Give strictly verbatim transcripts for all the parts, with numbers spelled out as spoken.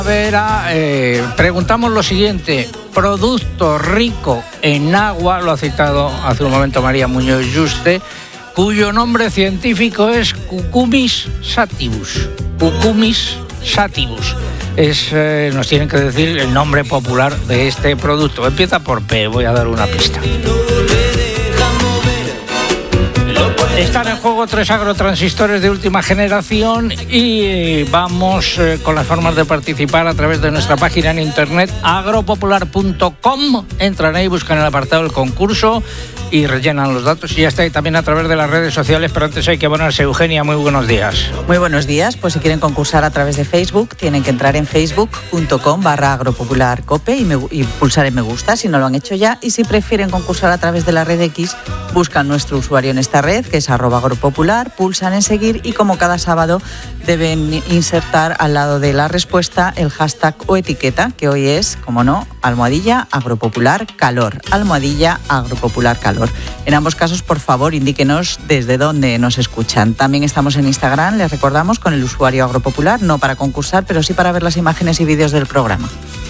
Vera, eh, preguntamos lo siguiente: producto rico en agua, lo ha citado hace un momento María Muñoz Yuste, cuyo nombre científico es Cucumis sativus. Cucumis sativus. Es, eh, nos tienen que decir el nombre popular de este producto. Empieza por P, voy a dar una pista. Están en juego tres agrotransistores de última generación y vamos eh, con las formas de participar a través de nuestra página en internet agropopular punto com. Entran ahí, buscan el apartado del concurso y rellenan los datos. Y ya está ahí también a través de las redes sociales, pero antes hay que abonarse. Eugenia, muy buenos días. Muy buenos días. Pues si quieren concursar a través de Facebook, tienen que entrar en facebook punto com barra agropopularcope y, me, y pulsar en me gusta si no lo han hecho ya. Y si prefieren concursar a través de la red X, buscan nuestro usuario en esta red, que es arroba agropopular, pulsan en seguir y como cada sábado deben insertar al lado de la respuesta el hashtag o etiqueta, que hoy es, como no, almohadilla agropopular calor. Almohadilla agropopular calor. En ambos casos, por favor, indíquenos desde dónde nos escuchan. También estamos en Instagram, les recordamos, con el usuario agropopular, no para concursar, pero sí para ver las imágenes y vídeos del programa.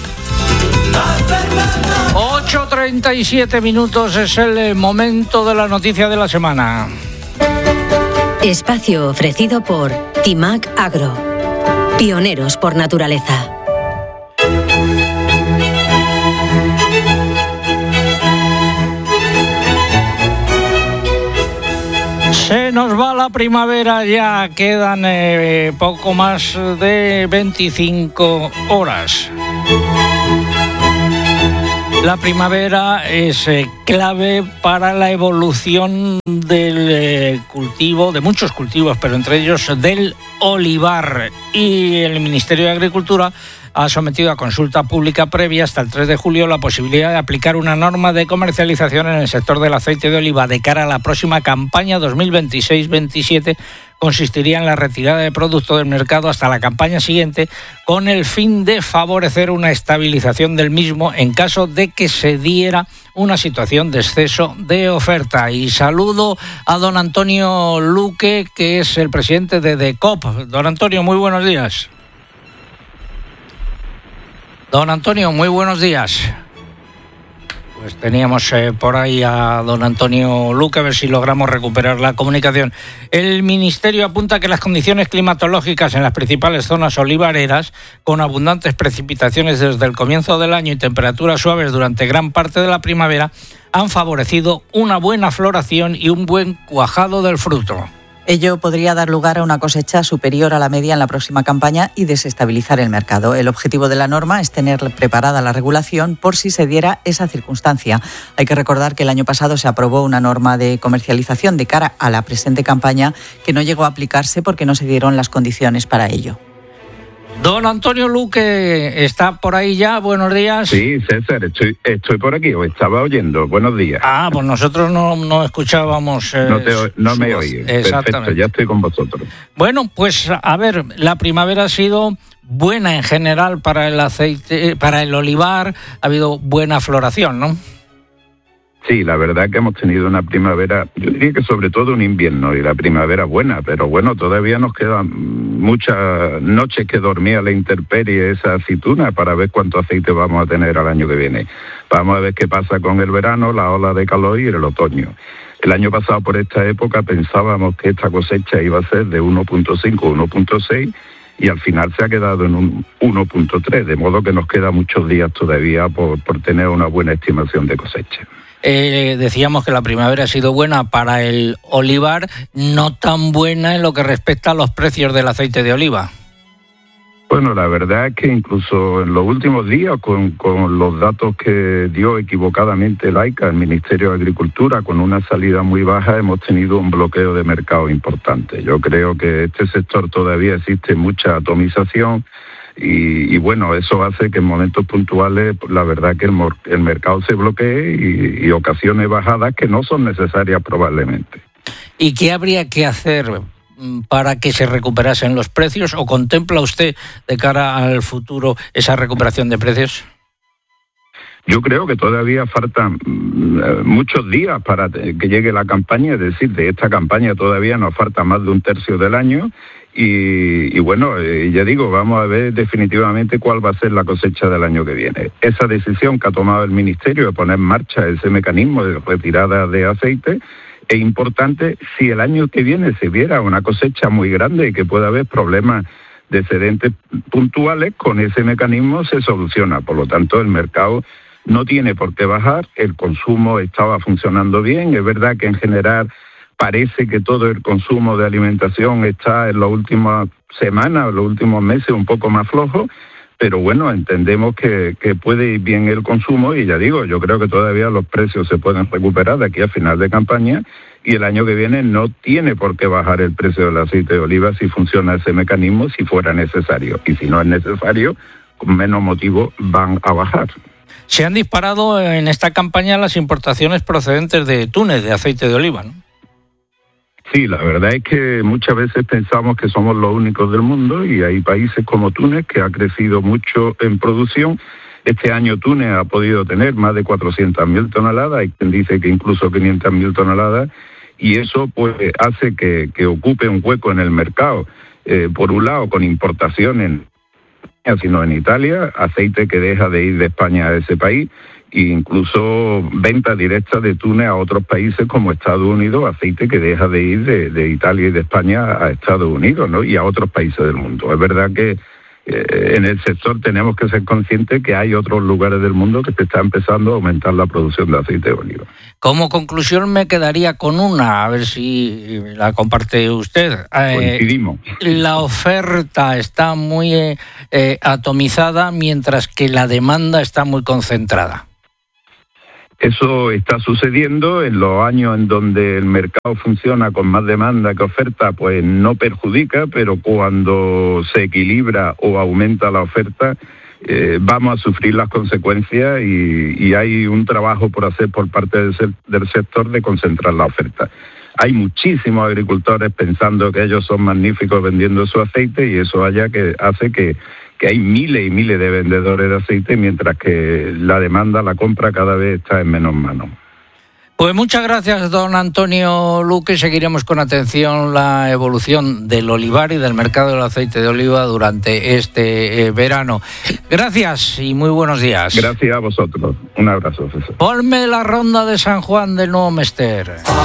ocho treinta y siete minutos es el momento de la noticia de la semana. Espacio ofrecido por Timac Agro. Pioneros por naturaleza. Se nos va la primavera ya, quedan eh, poco más de veinticinco horas. La primavera es eh, clave para la evolución del eh, cultivo, de muchos cultivos, pero entre ellos del olivar. Y el Ministerio de Agricultura ha sometido a consulta pública previa hasta el tres de julio la posibilidad de aplicar una norma de comercialización en el sector del aceite de oliva de cara a la próxima campaña dos mil veintiséis veintisiete. Consistiría en la retirada de producto del mercado hasta la campaña siguiente, con el fin de favorecer una estabilización del mismo en caso de que se diera una situación de exceso de oferta. Y saludo a don Antonio Luque, que es el presidente de DECOP. Don Antonio, muy buenos días. Don Antonio, muy buenos días. Pues teníamos eh, por ahí a don Antonio Luque, a ver si logramos recuperar la comunicación. El Ministerio apunta que las condiciones climatológicas en las principales zonas olivareras, con abundantes precipitaciones desde el comienzo del año y temperaturas suaves durante gran parte de la primavera, han favorecido una buena floración y un buen cuajado del fruto. Ello podría dar lugar a una cosecha superior a la media en la próxima campaña y desestabilizar el mercado. El objetivo de la norma es tener preparada la regulación por si se diera esa circunstancia. Hay que recordar que el año pasado se aprobó una norma de comercialización de cara a la presente campaña que no llegó a aplicarse porque no se dieron las condiciones para ello. Don Antonio Luque, ¿está por ahí ya? Buenos días. Sí, César, estoy, estoy por aquí, os estaba oyendo. Buenos días. Ah, pues nosotros no, no escuchábamos... Eh, no te, no me oí. Perfecto, ya estoy con vosotros. Bueno, pues a ver, la primavera ha sido buena en general para el aceite, para el olivar, ha habido buena floración, ¿no? Sí, la verdad que hemos tenido una primavera, yo diría que sobre todo un invierno y la primavera buena, pero bueno, todavía nos quedan muchas noches que dormir a la intemperie esa aceituna para ver cuánto aceite vamos a tener al año que viene. Vamos a ver qué pasa con el verano, la ola de calor y el otoño. El año pasado por esta época pensábamos que esta cosecha iba a ser de uno punto cinco, uno punto seis y al final se ha quedado en un uno punto tres, de modo que nos quedan muchos días todavía por, por tener una buena estimación de cosecha. Eh, decíamos que la primavera ha sido buena para el olivar, no tan buena en lo que respecta a los precios del aceite de oliva. Bueno, la verdad es que incluso en los últimos días, con, con los datos que dio equivocadamente el AICA, el Ministerio de Agricultura, con una salida muy baja, hemos tenido un bloqueo de mercado importante. Yo creo que este sector todavía existe mucha atomización. Y, y bueno, eso hace que en momentos puntuales la verdad que el, el mercado se bloquee y, y ocasione bajadas que no son necesarias probablemente. ¿Y qué habría que hacer para que se recuperasen los precios? ¿O contempla usted de cara al futuro esa recuperación de precios? Yo creo que todavía faltan muchos días para que llegue la campaña, es decir, de esta campaña todavía nos falta más de un tercio del año Y, y bueno, eh, ya digo, vamos a ver definitivamente cuál va a ser la cosecha del año que viene. Esa decisión que ha tomado el Ministerio de poner en marcha ese mecanismo de retirada de aceite es importante si el año que viene se viera una cosecha muy grande y que pueda haber problemas de excedentes puntuales, con ese mecanismo se soluciona. Por lo tanto, el mercado no tiene por qué bajar, el consumo estaba funcionando bien. Es verdad que en general parece que todo el consumo de alimentación está en las últimas semanas, en los últimos meses un poco más flojo, pero bueno, entendemos que, que puede ir bien el consumo y ya digo, yo creo que todavía los precios se pueden recuperar de aquí a final de campaña y el año que viene no tiene por qué bajar el precio del aceite de oliva si funciona ese mecanismo, si fuera necesario. Y si no es necesario, con menos motivo van a bajar. Se han disparado en esta campaña las importaciones procedentes de Túnez de aceite de oliva, ¿no? Sí, la verdad es que muchas veces pensamos que somos los únicos del mundo y hay países como Túnez que ha crecido mucho en producción. Este año Túnez ha podido tener más de cuatrocientas mil toneladas, hay quien dice que incluso quinientas mil toneladas, y eso pues hace que, que ocupe un hueco en el mercado. Eh, por un lado, con importaciones, sino en Italia, aceite que deja de ir de España a ese país, e incluso venta directa de Túnez a otros países como Estados Unidos, aceite que deja de ir de, de Italia y de España a Estados Unidos, ¿no? Y a otros países del mundo. Es verdad que eh, en el sector tenemos que ser conscientes que hay otros lugares del mundo que se está empezando a aumentar la producción de aceite de oliva. Como conclusión me quedaría con una, a ver si la comparte usted. Coincidimos. Eh, la oferta está muy eh, atomizada, mientras que la demanda está muy concentrada. Eso está sucediendo en los años en donde el mercado funciona con más demanda que oferta, pues no perjudica, pero cuando se equilibra o aumenta la oferta, eh, vamos a sufrir las consecuencias y, y hay un trabajo por hacer por parte del, del sector de concentrar la oferta. Hay muchísimos agricultores pensando que ellos son magníficos vendiendo su aceite y eso haya que hace que que hay miles y miles de vendedores de aceite, mientras que la demanda, la compra cada vez está en menos manos. Pues muchas gracias, don Antonio Luque. Seguiremos con atención la evolución del olivar y del mercado del aceite de oliva durante este eh, verano. Gracias y muy buenos días. Gracias a vosotros. Un abrazo, César. Ponme la ronda de San Juan del Nuevo Mester.